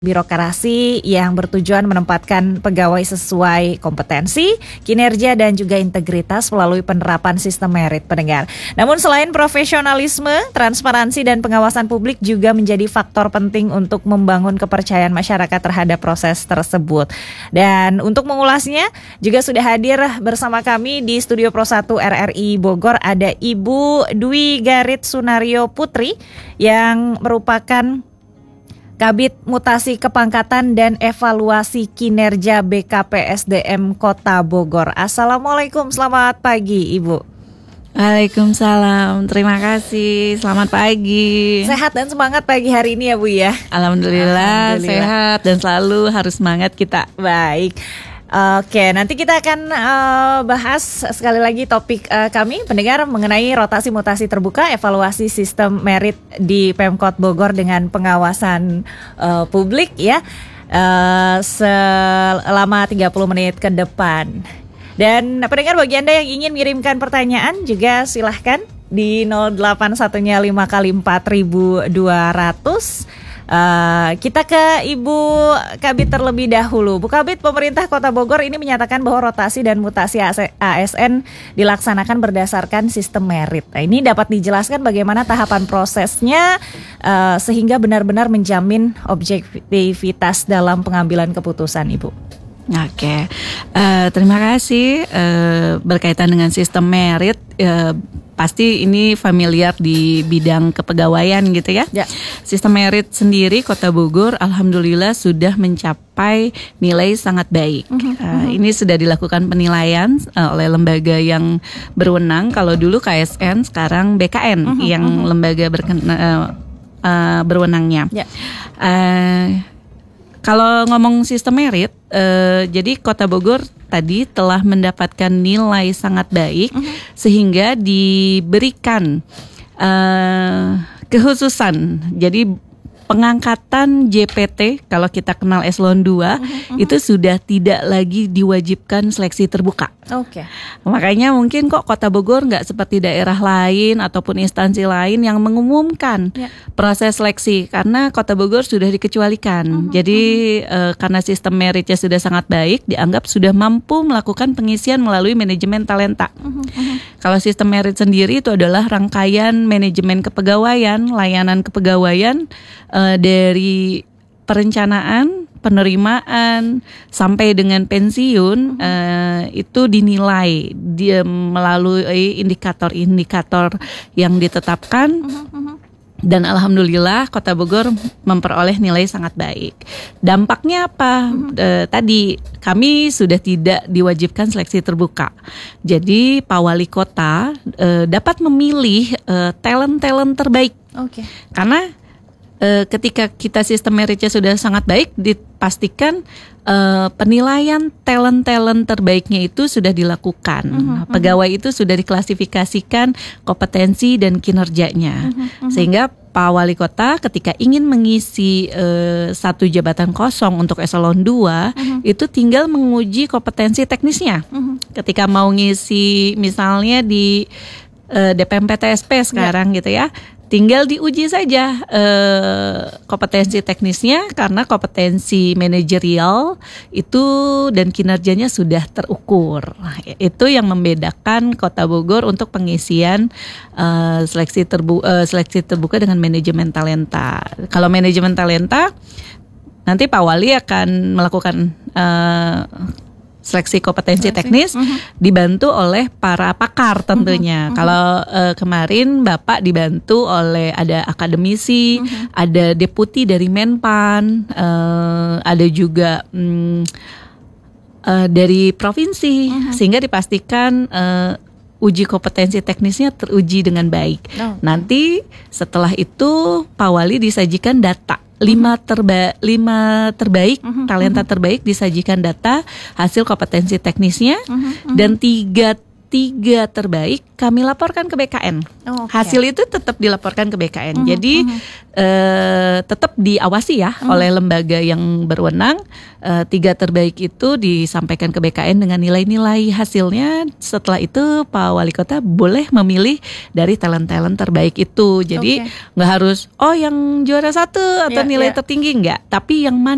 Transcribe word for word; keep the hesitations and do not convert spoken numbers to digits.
Birokrasi yang bertujuan menempatkan pegawai sesuai kompetensi, kinerja dan juga integritas melalui penerapan sistem merit pendengar. Namun selain profesionalisme, transparansi dan pengawasan publik juga menjadi faktor penting untuk membangun kepercayaan masyarakat terhadap proses tersebut. Dan untuk mengulasnya juga sudah hadir bersama kami di Studio Pro satu R R I Bogor ada Ibu Dwi Garit Sunario Putri yang merupakan Kabid Mutasi Kepangkatan dan Evaluasi Kinerja B K P S D M Kota Bogor. Assalamualaikum, selamat pagi Ibu. Waalaikumsalam, terima kasih, selamat pagi. Sehat dan semangat pagi hari ini ya Bu ya? Alhamdulillah, Alhamdulillah. Sehat dan selalu harus semangat kita. Baik. Oke, nanti kita akan uh, bahas sekali lagi topik uh, kami pendengar mengenai rotasi mutasi terbuka, evaluasi sistem merit di Pemkot Bogor dengan pengawasan uh, publik ya uh, selama tiga puluh menit ke depan. Dan pendengar bagi Anda yang ingin mengirimkan pertanyaan juga silahkan di nol delapan satu lima kali empat ribu dua ratus. Uh, kita ke Ibu Kabid terlebih dahulu. Bu Kabid, pemerintah Kota Bogor ini menyatakan bahwa rotasi dan mutasi A S N dilaksanakan berdasarkan sistem merit. Nah, ini dapat dijelaskan bagaimana tahapan prosesnya uh, sehingga benar-benar menjamin objektivitas dalam pengambilan keputusan, Ibu. Oke, uh, terima kasih. Uh, berkaitan dengan sistem merit, uh, pasti ini familiar di bidang kepegawaian gitu ya. ya. Sistem merit sendiri Kota Bogor alhamdulillah sudah mencapai nilai sangat baik. Uh-huh. Uh, ini sudah dilakukan penilaian uh, oleh lembaga yang berwenang. Kalau dulu K S N, sekarang B K N uh-huh. yang uh-huh. lembaga berken- uh, uh, berwenangnya. Ya. Uh, Kalau ngomong sistem merit, eh, jadi Kota Bogor tadi telah mendapatkan nilai sangat baik uh-huh. sehingga diberikan eh, kekhususan. Jadi pengangkatan J P T kalau kita kenal eselon dua uh-huh. itu sudah tidak lagi diwajibkan seleksi terbuka. Oke. Okay. Makanya mungkin kok Kota Bogor nggak seperti daerah lain ataupun instansi lain yang mengumumkan yeah. proses seleksi karena Kota Bogor sudah dikecualikan. Uh-huh. Jadi uh, karena sistem meritnya sudah sangat baik, dianggap sudah mampu melakukan pengisian melalui manajemen talenta. Uh-huh. Uh-huh. Kalau sistem merit sendiri itu adalah rangkaian manajemen kepegawaian, layanan kepegawaian uh, dari perencanaan, penerimaan sampai dengan pensiun uh-huh. uh, itu dinilai dia melalui indikator-indikator yang ditetapkan uh-huh. dan alhamdulillah Kota Bogor memperoleh nilai sangat baik. Dampaknya apa? Uh-huh. Uh, tadi kami sudah tidak diwajibkan seleksi terbuka. Jadi Pak Wali Kota uh, dapat memilih uh, talent-talent terbaik. Oke. Okay. Karena ketika kita sistem meritnya sudah sangat baik, dipastikan uh, penilaian talent-talent terbaiknya itu sudah dilakukan. Uh-huh, Pegawai uh-huh. itu sudah diklasifikasikan kompetensi dan kinerjanya. Uh-huh, uh-huh. Sehingga Pak Wali Kota ketika ingin mengisi uh, satu jabatan kosong untuk eselon dua, uh-huh. itu tinggal menguji kompetensi teknisnya. Uh-huh. Ketika mau ngisi misalnya di uh, D P M P T S P sekarang yeah. gitu ya, tinggal diuji saja eh, kompetensi teknisnya karena kompetensi manajerial itu dan kinerjanya sudah terukur. Itu yang membedakan Kota Bogor untuk pengisian eh, seleksi, terbu- eh, seleksi terbuka dengan manajemen talenta. Kalau manajemen talenta nanti Pak Wali akan melakukan eh, seleksi kompetensi teknis uh-huh. dibantu oleh para pakar tentunya. Uh-huh. Kalau uh, kemarin Bapak dibantu oleh ada akademisi, uh-huh. ada deputi dari Menpan, uh, ada juga um, uh, dari provinsi, uh-huh. sehingga dipastikan uh, uji kompetensi teknisnya teruji dengan baik. Oh. Nanti setelah itu Pak Wali disajikan data. Lima, terba, lima terbaik, uh-huh, talenta uh-huh. terbaik disajikan data hasil kompetensi teknisnya uh-huh, uh-huh. dan tiga tiga terbaik kami laporkan ke B K N. Oh, okay. Hasil itu tetap dilaporkan ke B K N. Uh-huh, Jadi uh-huh. eh, tetap diawasi ya uh-huh. oleh lembaga yang berwenang. Eh, tiga terbaik itu disampaikan ke B K N dengan nilai-nilai hasilnya. Setelah itu Pak Wali Kota boleh memilih dari talent-talent terbaik itu. Jadi nggak okay. harus oh yang juara satu atau yeah, nilai yeah. tertinggi, nggak. Tapi yang mana